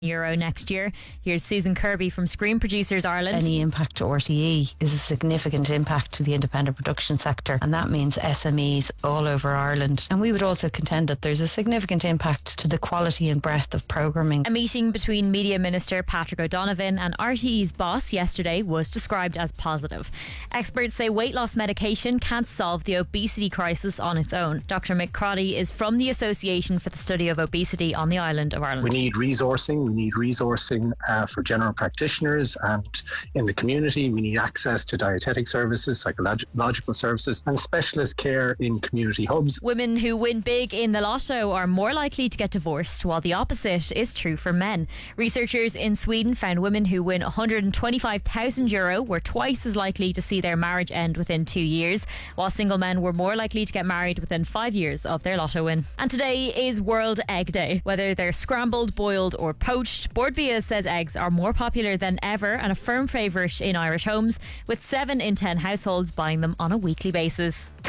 euro next year. Here's Susan Kirby from Screen Producers Ireland. Any impact to RTE is a significant impact to the independent production sector, and that means SMEs all over Ireland. And we would also contend that there's a significant impact to the quality and breadth of programming. A meeting between Media Minister Patrick O'Donovan and RTE's boss yesterday was described as positive. Experts say weight loss medication can't solve the obesity crisis on its own. Dr Mick Crotty is from the Association for the Study of Obesity on the island of Ireland. We need resourcing. We need resourcing for general practitioners and in the community. We need access to dietetic services, psychological services and specialist care in community hubs. Women who win big in the lotto are more likely to get divorced, while the opposite is true for men. Researchers in Sweden found women who win €125,000 were twice as likely to see their marriage end within 2 years, while single men were more likely to get married within 5 years of their lotto win. And today is World Egg Day. Whether they're scrambled, boiled or poached, Boardvia says eggs are more popular than ever and a firm favourite in Irish homes, with 7 in 10 households buying them on a weekly basis.